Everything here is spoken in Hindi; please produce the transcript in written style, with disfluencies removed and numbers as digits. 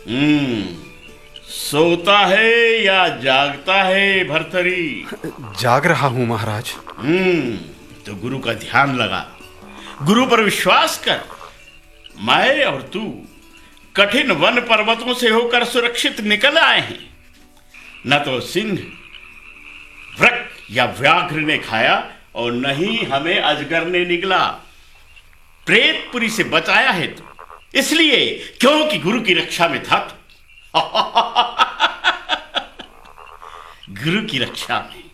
सोता है या जागता है भर्तरी? जाग रहा हूं महाराज। तो गुरु का ध्यान लगा, गुरु पर विश्वास कर। मैं और तू कठिन वन पर्वतों से होकर सुरक्षित निकल आए हैं। न तो सिंह, वृक या व्याघ्र ने खाया और न ही हमें अजगर ने निगला। प्रेतपुरी से बचाया है तू, इसलिए क्योंकि गुरु की रक्षा में था तू। गुरु की रक्षा में।